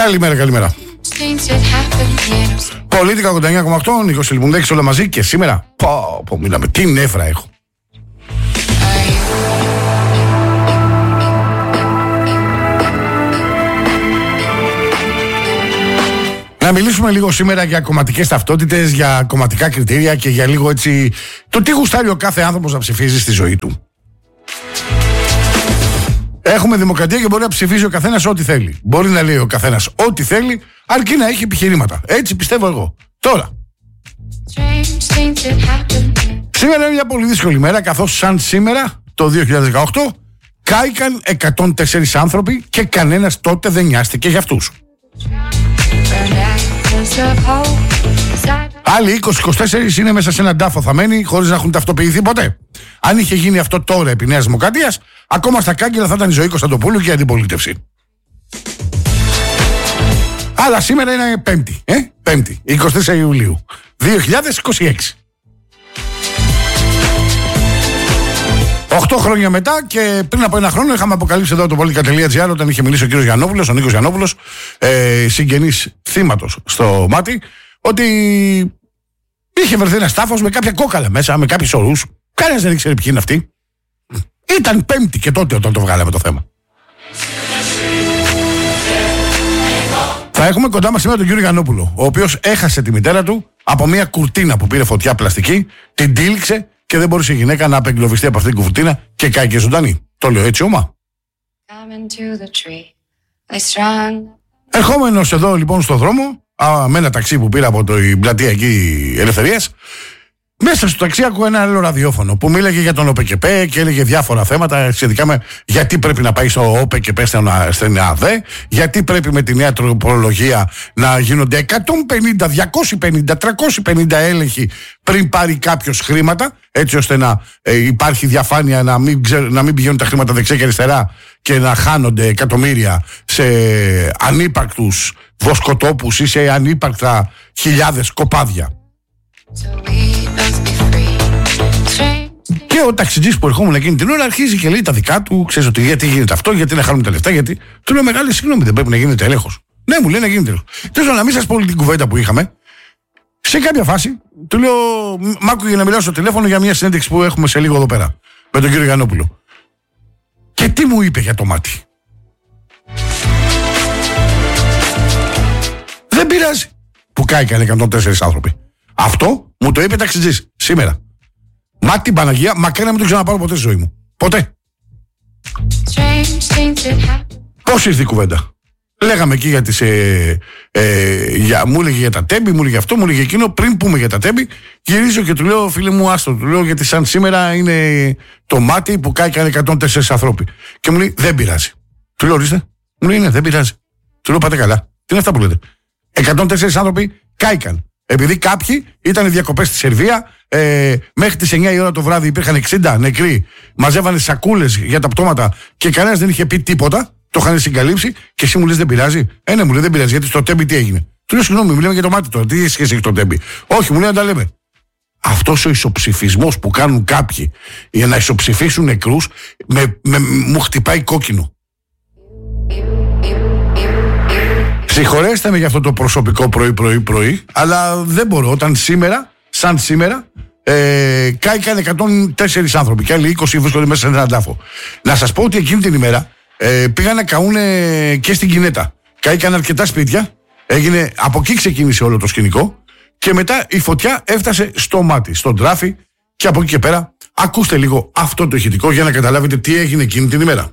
Καλημέρα. Πολίτικα 89,8, Νίκος Λιμουνδέκης, όλα μαζί και σήμερα. Πω, μιλάμε, τι νεύρα έχω. Να μιλήσουμε λίγο σήμερα για κομματικές ταυτότητες, για κομματικά κριτήρια και για λίγο έτσι το τι γουστάρει ο κάθε άνθρωπος να ψηφίζει στη ζωή του. Έχουμε δημοκρατία και μπορεί να ψηφίζει ο καθένας ό,τι θέλει. Μπορεί να λέει ο καθένας ό,τι θέλει, αρκεί να έχει επιχειρήματα. Έτσι πιστεύω εγώ. Τώρα. Σήμερα είναι μια πολύ δύσκολη μέρα, καθώς σαν σήμερα, το 2018, κάηκαν 104 άνθρωποι και κανένας τότε δεν νοιάστηκε για αυτούς. Άλλοι 20-24 είναι μέσα σε έναν τάφο θαμμένοι χωρίς να έχουν ταυτοποιηθεί ποτέ. Αν είχε γίνει αυτό τώρα επί Νέας Δημοκρατίας, ακόμα στα κάγκελα θα ήταν η ζωή Κωνσταντοπούλου και η αντιπολίτευση. Αλλά σήμερα είναι Πέμπτη, 24 Ιουλίου 2026. 8 χρόνια μετά και πριν από ένα χρόνο είχαμε αποκαλύψει εδώ το Politica.gr όταν είχε μιλήσει ο κύριος Γιαννόπουλος, ο Νίκος Γιαννόπουλος, συγγενής θύματος στο μάτι, ότι είχε βρεθεί ένας τάφος με κάποια κόκαλα μέσα, με κάποιους ορούς. Κανένας δεν ήξερε ποιοι είναι αυτοί. Ήταν Πέμπτη και τότε όταν το βγάλαμε το θέμα. Θα έχουμε κοντά μας σήμερα τον κύριο Γιαννόπουλο, ο οποίος έχασε τη μητέρα του από μια κουρτίνα που πήρε φωτιά πλαστική, την τύλιξε και δεν μπορούσε η γυναίκα να απεγκλωβιστεί από αυτήν την κουρτίνα και κάηκε ζωντανή. Το λέω έτσι ομά. Ερχόμενος εδώ λοιπόν στο δρόμο, με ένα ταξί που πήρα από την πλατεία εκεί Ελευθερίας, μέσα στο ταξί ακούω ένα άλλο ραδιόφωνο που μίλαγε για τον ΟΠΕΚΕΠΕ και έλεγε διάφορα θέματα σχετικά με γιατί πρέπει να πάει στο ΟΠΕΚΕΠΕ στην ΑΔΕ, γιατί πρέπει με τη νέα τροπολογία να γίνονται 150, 250, 350 έλεγχοι πριν πάρει κάποιος χρήματα, έτσι ώστε να υπάρχει διαφάνεια, να μην πηγαίνουν τα χρήματα δεξιά και αριστερά και να χάνονται εκατομμύρια σε ανύπαρκτους βοσκοτόπους ή σε ανύπαρκτα χιλιάδες κοπάδια. Και ο ταξιτζής που ερχόμουν εκείνη την ώρα αρχίζει και λέει τα δικά του. Ξέρεις ότι γιατί γίνεται αυτό, γιατί να χάνουμε τα λεφτά, γιατί. Του λέω μεγάλη συγγνώμη, δεν πρέπει να γίνεται έλεγχος. Ναι, μου λέει να γίνεται έλεγχος. Θέλω να μην σας πω όλη την κουβέντα που είχαμε. Σε κάποια φάση του λέω, μ' άκουγε να μιλάω στο τηλέφωνο για μια συνέντευξη που έχουμε σε λίγο εδώ πέρα με τον κύριο Γιαννόπουλο. Και τι μου είπε για το μάτι. Δεν πειράζει που κάηκαν 104 άνθρωποι. Αυτό μου το είπε ταξιτζής σήμερα. Μα την Παναγία, μακάρι να μην το ξαναπάρω ποτέ στη ζωή μου. Ποτέ. Πώς ήρθε η κουβέντα. Λέγαμε εκεί για τις. Μου έλεγε για τα τέμπη, μου έλεγε αυτό, μου έλεγε εκείνο. Πριν πούμε για τα τέμπη, γυρίζω και του λέω, φίλε μου, άστο. Του λέω γιατί σαν σήμερα είναι το μάτι που κάηκαν 104 ανθρώποι. Και μου λέει, δεν πειράζει. Του λέω, ορίστε. Μου λέει, ναι, δεν πειράζει. Του λέω, πάτε καλά. Τι είναι αυτά που λέτε. 104 άνθρωποι κάηκαν. Επειδή κάποιοι ήταν διακοπές στη Σερβία, μέχρι τις 9 η ώρα το βράδυ υπήρχαν 60 νεκροί, μαζεύανε σακούλες για τα πτώματα και κανένας δεν είχε πει τίποτα, το είχαν συγκαλύψει και εσύ μου λες δεν πειράζει. Ναι, μου λέει δεν πειράζει, γιατί στο τέμπι τι έγινε. Του λέω συγγνώμη, μιλάμε για το μάτι τώρα, τι σχέση έχει το τέμπι. Όχι, μου λέει να τα λέμε. Αυτός ο ισοψηφισμός που κάνουν κάποιοι για να ισοψηφίσουν νεκρούς μου χτυπάει κόκκινο. Συγχωρέστε με για αυτό το προσωπικό πρωί, αλλά δεν μπορώ. Όταν σήμερα, σαν σήμερα, κάηκαν 104 άνθρωποι και άλλοι 20 βρίσκονται μέσα σε έναν τάφο. Να σας πω ότι εκείνη την ημέρα πήγαν να καούνε και στην Κινέτα. Κάηκαν αρκετά σπίτια, από εκεί ξεκίνησε όλο το σκηνικό και μετά η φωτιά έφτασε στο μάτι, στον τράφι και από εκεί και πέρα ακούστε λίγο αυτό το ηχητικό για να καταλάβετε τι έγινε εκείνη την ημέρα.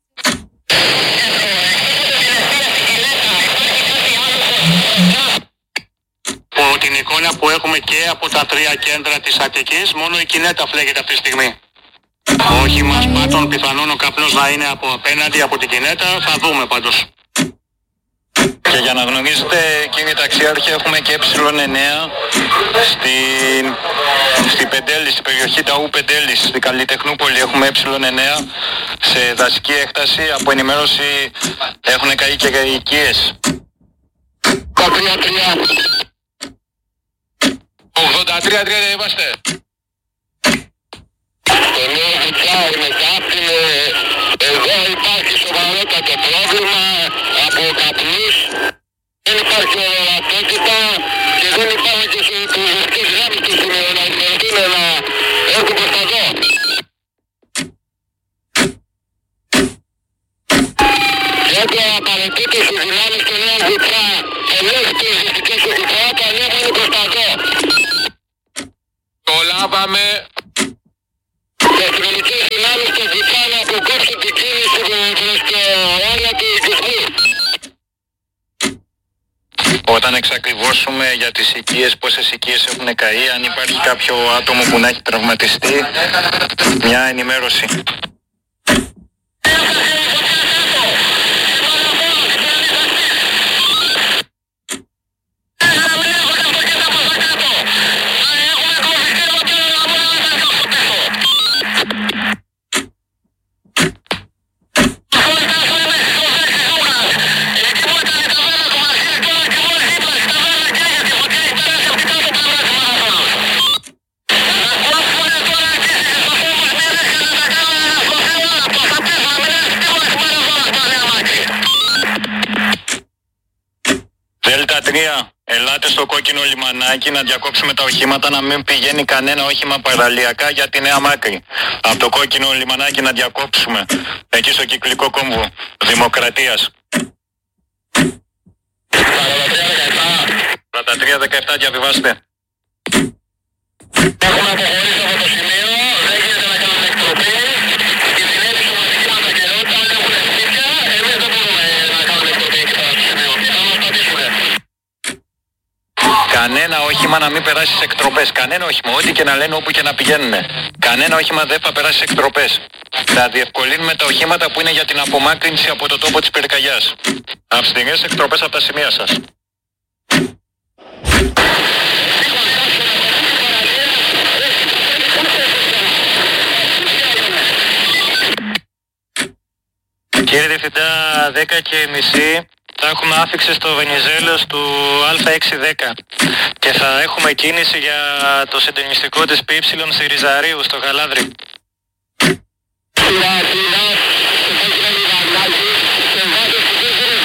Την εικόνα που έχουμε και από τα τρία κέντρα της Αττικής, μόνο η Κινέτα φλέγεται αυτή τη στιγμή. Όχι μας πάτων, πιθανόν ο καπνός να είναι από απέναντι από την Κινέτα, θα δούμε πάντως. Και για να γνωρίζετε, κύριε ταξιάρχη, έχουμε και ε9 στην Πεντέλη, στην περιοχή Ταού Πεντέλης, στην Καλλιτεχνούπολη έχουμε ε9 σε δασική έκταση. Από ενημέρωση έχουν καεί και οικίες. Τα 83-3 είμαστε. Το λέω βουτάω με κάτι, εδώ υπάρχει σοβαρότατο πρόβλημα από καπνούς. Διότι απαραίτητο οι δυνάμεις του νέου Βουτσά ενός του δυτικής του Βουτσά παλεύουν προς τα δω. Το λάβαμε. Οι αστυνομικές δυνάμεις του Βουτσά να αποκόψουν την κίνηση προς το όριο του οικισμού. Όταν εξακριβώσουμε για τις οικίες, πόσες οικίες έχουν καεί, αν υπάρχει κάποιο άτομο που να έχει τραυματιστεί, μια ενημέρωση. Δέλτα 3, ελάτε στο κόκκινο λιμανάκι να διακόψουμε τα οχήματα, να μην πηγαίνει κανένα όχημα παραλιακά για τη Νέα Μάκρη. Από το κόκκινο λιμανάκι να διακόψουμε, εκεί στο κυκλικό κόμβο Δημοκρατίας. 43-17, διαβιβάστε. Έχουμε αποχωρήσει από το σημείο, δεν γίνεται να κάνουμε εκτροπή. Η συνέχεια σωματική μας ακαιρεότητα έχουν σπίτια, εμείς δεν μπορούμε να κάνουμε εκτροπή εκεί πέρα στο σημείο. Θα μας πατήσουνε. Κανένα όχημα να μην περάσει σε εκτροπές. Κανένα όχημα, ό,τι και να λένε, όπου και να πηγαίνουν. Κανένα όχημα δεν θα περάσει σε εκτροπές. Θα διευκολύνουμε τα οχήματα που είναι για την απομάκρυνση από το τόπο της πυρκαγιάς. Αυστηρές εκτροπές από τα σημεία σας. Κύριε Διευθυντά, 10:30 θα έχουμε άφιξη στο Βενιζέλος του Α610 και θα έχουμε κίνηση για το συντονιστικό της ΠΥ στη Ριζαρίου, στο Γαλάδρι. Σειρά,